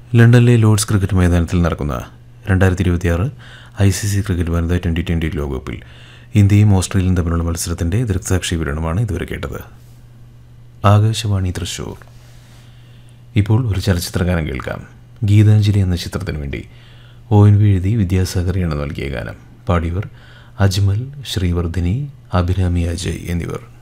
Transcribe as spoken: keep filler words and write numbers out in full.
ലണ്ടനിലെ Lord's cricket മൈതാനത്തിൽ നടക്കുന്ന രണ്ടായിരത്തി ഇരുപത്തിയാറ് ഐ സി സി ക്രിക്കറ്റ് വനിതാ ട്വൻ്റി ട്വൻ്റി ലോകകപ്പിൽ ഇന്ത്യയും ഓസ്ട്രേലിയയും തമ്മിലുള്ള മത്സരത്തിൻ്റെ ദൃക്സാക്ഷി വിവരണമാണ് ഇതുവരെ കേട്ടത്. ആകാശവാണി തൃശ്ശൂർ. ഇപ്പോൾ ഒരു ചലച്ചിത്രഗാനം കേൾക്കാം. ഗീതാഞ്ജലി എന്ന ചിത്രത്തിനു വേണ്ടി ഒ എൻ വി എഴുതി വിദ്യാസാഗറിയാണ് നൽകിയ ഗാനം. പാടിയവർ അജ്മൽ, ശ്രീവർദ്ധിനി, അഭിരാമി അജയ് എന്നിവർ.